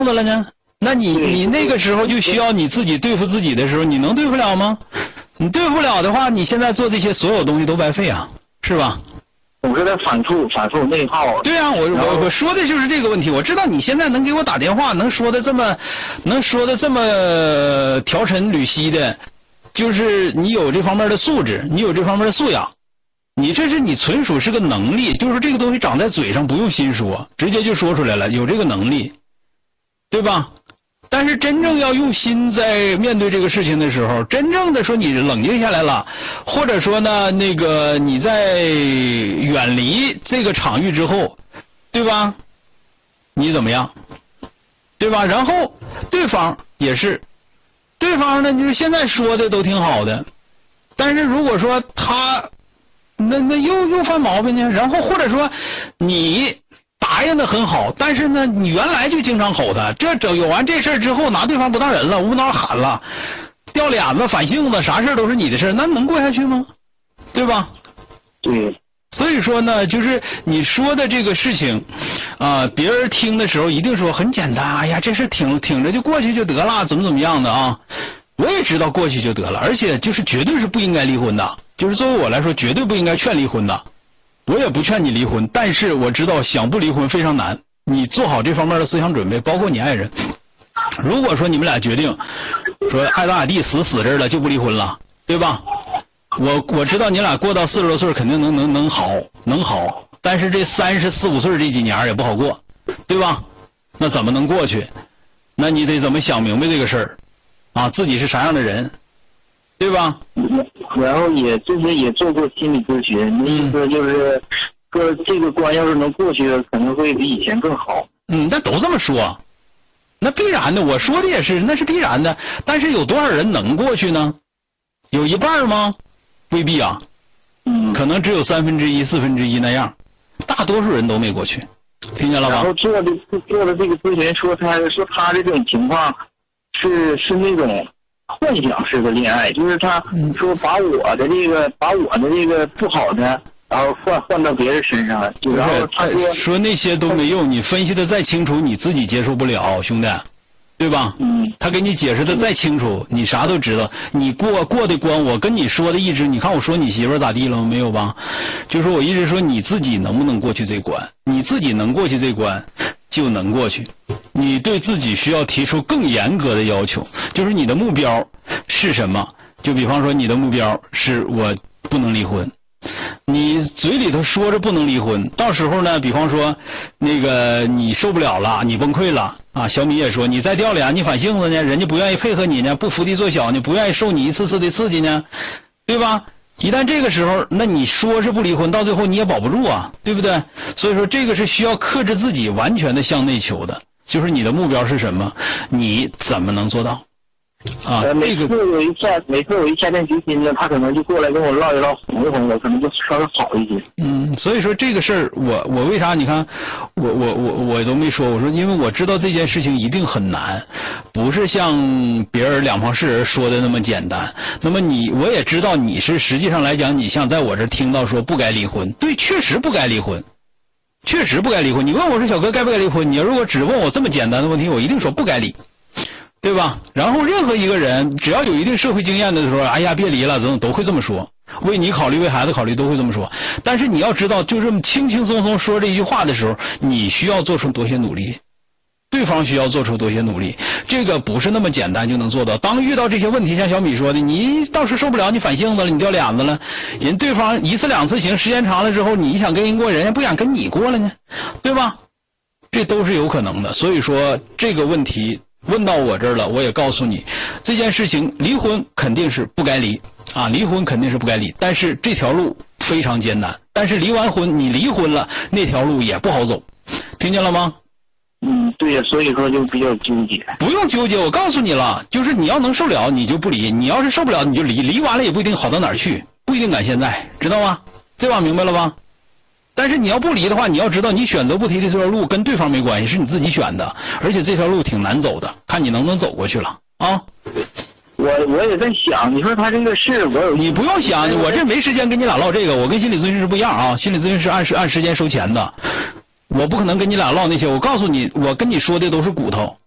的了呢？那你那个时候就需要你自己对付自己的时候，你能对付了吗？你对付不了的话，你现在做这些所有东西都白费啊，是吧？ 我是在反复内耗。 对啊，我说的就是这个问题。我知道你现在能给我打电话，能说的这么条陈缕析的，就是你有这方面的素质，你有这方面的素养，你这是你纯属是个能力，就是这个东西长在嘴上，不用心说，直接就说出来了，有这个能力，对吧？但是真正要用心在面对这个事情的时候，真正的说你冷静下来了，或者说呢，那个你在远离这个场域之后，对吧？你怎么样？对吧？然后对方也是，对方呢就是现在说的都挺好的，但是如果说他那又犯毛病呢，然后或者说你答应的很好，但是呢，你原来就经常吼他，这有完这事儿之后，拿对方不当人了，无脑喊了，掉脸子、反性子，啥事都是你的事，那能过下去吗？对吧？ 对。 所以说呢，就是你说的这个事情，别人听的时候一定说很简单，哎呀，这事挺着就过去就得了，怎么样的啊？我也知道过去就得了，而且就是绝对是不应该离婚的，就是作为我来说，绝对不应该劝离婚的。我也不劝你离婚，但是我知道想不离婚非常难，你做好这方面的思想准备，包括你爱人。如果说你们俩决定说爱咋咋地，死这儿了就不离婚了，对吧？我知道你俩过到40多岁肯定能好，但是这34、5岁这几年也不好过，对吧？那怎么能过去？那你得怎么想明白这个事儿啊？自己是啥样的人，对吧？ 然后之前也做过心理咨询，那意思就是说这个关要是能过去，可能会比以前更好。 那都这么说，那必然的，我说的也是，那是必然的。但是有多少人能过去呢？有一半吗？未必啊。可能只有1/3、1/4那样，大多数人都没过去，听见了吧？ 然后做的这个咨询说他这种情况是那种幻想式的恋爱，就是他说把我的这个不好的，然后换到别人身上，然后他说那些都没用，你分析的再清楚，你自己接受不了，兄弟，对吧？他给你解释的再清楚，你啥都知道，你过的关，我跟你说的一直，你看我说你媳妇咋地了吗？没有吧？就说我一直说你自己能不能过去这关，你自己能过去这关就能过去。你对自己需要提出更严格的要求，就是你的目标是什么？就比方说你的目标是我不能离婚，你嘴里头说着不能离婚，到时候呢，比方说那个你受不了了，你崩溃了啊。小米也说你再掉脸，你反性子呢，人家不愿意配合你呢，不伏地做小呢，不愿意受你一次次的刺激呢，对吧？一旦这个时候，那你说是不离婚，到最后你也保不住啊，对不对？所以说这个是需要克制自己，完全的向内求的，就是你的目标是什么，你怎么能做到啊？ 每次我一下定决心呢，他可能就过来跟我唠一唠，哄一哄我，可能就稍微好一些。 所以说这个事儿，我为啥你看我都没说，我说因为我知道这件事情一定很难，不是像别人两旁是人说的那么简单。那么我也知道你是实际上来讲，你像在我这听到说不该离婚，对，确实不该离婚。确实不该离婚。你问我说小哥该不该离婚，你如果只问我这么简单的问题，我一定说不该离，对吧？然后任何一个人只要有一定社会经验的时候，哎呀别离了，都会这么说，为你考虑为孩子考虑都会这么说。但是你要知道，就这么轻轻松松说这一句话的时候，你需要做出多些努力，对方需要做出多些努力，这个不是那么简单就能做到。当遇到这些问题，像小米说的，你到时受不了，你反性子了，你掉脸子了，人对方一次两次行，时间长了之后，你想跟人过，人家不想跟你过了呢，对吧？这都是有可能的。所以说这个问题问到我这儿了，我也告诉你，这件事情离婚肯定是不该离啊，离婚肯定是不该离，但是这条路非常艰难，但是离完婚你离婚了，那条路也不好走，听见了吗？ 对呀，所以说就比较纠结。 不用纠结，我告诉你了，就是你要能受了你就不离，你要是受不了你就离，离完了也不一定好到哪儿去，不一定赶现在，知道吗？这话明白了吧？但是你要不离的话，你要知道你选择不离的这条路跟对方没关系，是你自己选的，而且这条路挺难走的，看你能不能走过去了啊。 我也在想，你说他这个事你不用想，我这没时间跟你俩唠这个，我跟心理咨询师不一样啊，心理咨询师按时间收钱的，我不可能跟你俩唠那些，我告诉你，我跟你说的都是骨头，